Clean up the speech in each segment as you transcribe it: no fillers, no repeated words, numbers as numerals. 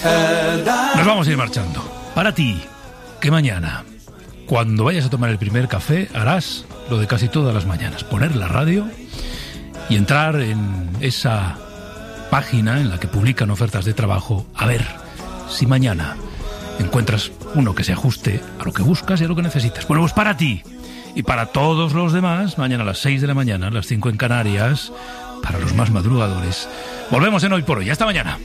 Nos vamos a ir marchando. Para ti, que mañana, cuando vayas a tomar el primer café, harás lo de casi todas las mañanas: poner la radio y entrar en esa página en la que publican ofertas de trabajo, a ver si mañana encuentras uno que se ajuste a lo que buscas y a lo que necesitas. Bueno, pues para ti y para todos los demás, mañana a las 6 de la mañana, a las 5 en Canarias, para los más madrugadores, volvemos en Hoy por Hoy. Hasta mañana.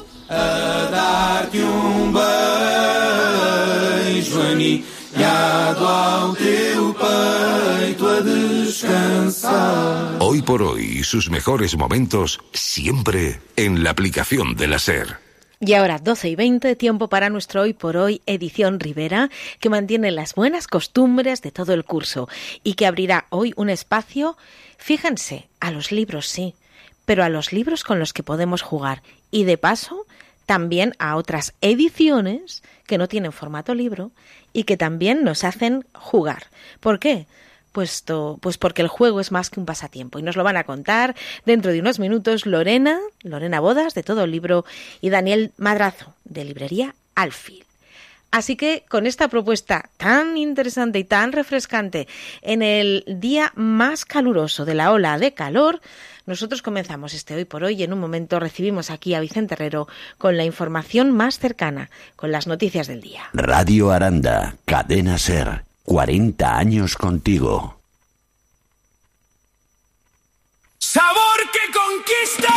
Hoy por Hoy, sus mejores momentos siempre en la aplicación de la SER. Y ahora 12:20, tiempo para nuestro Hoy por Hoy edición Rivera, que mantiene las buenas costumbres de todo el curso y que abrirá hoy un espacio, fíjense, a los libros sí, pero a los libros con los que podemos jugar y de paso también a otras ediciones que no tienen formato libro y que también nos hacen jugar. ¿Por qué? Pues porque el juego es más que un pasatiempo y nos lo van a contar dentro de unos minutos Lorena Bodas, de Todo el Libro, y Daniel Madrazo, de Librería Alfil. Así que con esta propuesta tan interesante y tan refrescante en el día más caluroso de la ola de calor, nosotros comenzamos este Hoy por Hoy y en un momento recibimos aquí a Vicente Herrero con la información más cercana, con las noticias del día. Radio Aranda, Cadena SER, 40 años contigo. ¡Sabor que conquista!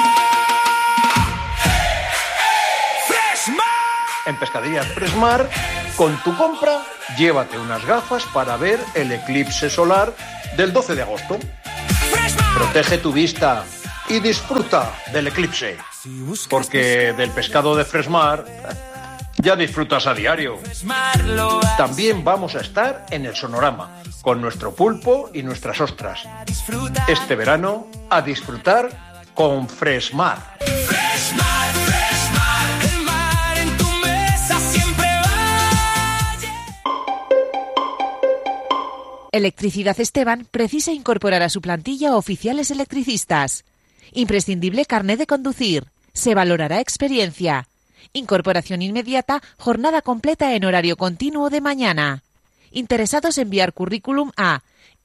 ¡Freshmar! En Pescaderías Freshmar, con tu compra, llévate unas gafas para ver el eclipse solar del 12 de agosto. Protege tu vista y disfruta del eclipse, porque del pescado de Freshmar ya disfrutas a diario. También vamos a estar en el Sonorama, con nuestro pulpo y nuestras ostras. Este verano, a disfrutar con Freshmar. Electricidad Esteban precisa incorporar a su plantilla oficiales electricistas. Imprescindible carné de conducir. Se valorará experiencia. Incorporación inmediata, jornada completa en horario continuo de mañana. Interesados enviar currículum a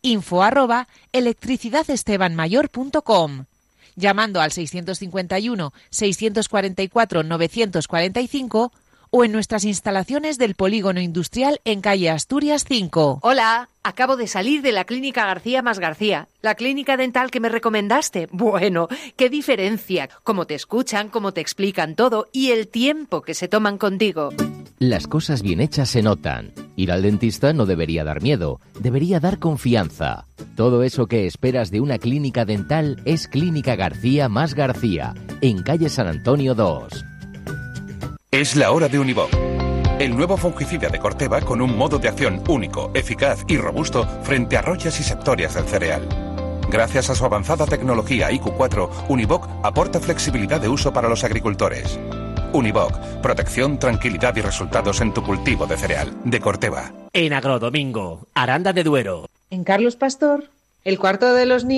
info@electricidadestebanmayor.com, llamando al 651 644 945 o en nuestras instalaciones del Polígono Industrial en calle Asturias 5. Hola, acabo de salir de la Clínica García más García, la clínica dental que me recomendaste. Bueno, qué diferencia, cómo te escuchan, cómo te explican todo y el tiempo que se toman contigo. Las cosas bien hechas se notan. Ir al dentista no debería dar miedo, debería dar confianza. Todo eso que esperas de una clínica dental es Clínica García más García, en calle San Antonio 2. Es la hora de Univoc, el nuevo fungicida de Corteva con un modo de acción único, eficaz y robusto frente a royas y septorias del cereal. Gracias a su avanzada tecnología IQ4, Univoc aporta flexibilidad de uso para los agricultores. Univoc, protección, tranquilidad y resultados en tu cultivo de cereal, de Corteva. En Agrodomingo, Aranda de Duero. En Carlos Pastor, el cuarto de los niños.